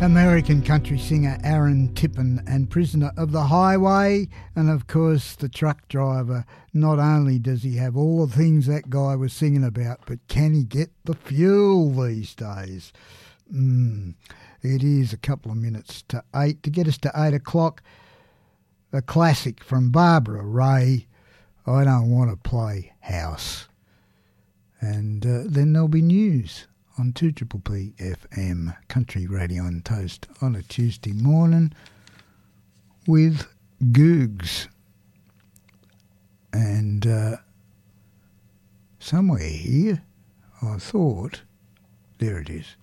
American country singer Aaron Tippin and Prisoner of the Highway. And of course the truck driver, not only does he have all the things that guy was singing about, but can he get the fuel these days? It is a couple of minutes to 8. To get us to 8 o'clock, a classic from Barbara Ray, I Don't Want to Play House. And then there'll be news on 2PPP FM, Country Radio on Toast, on a Tuesday morning with Googs. And somewhere here, I thought, there it is.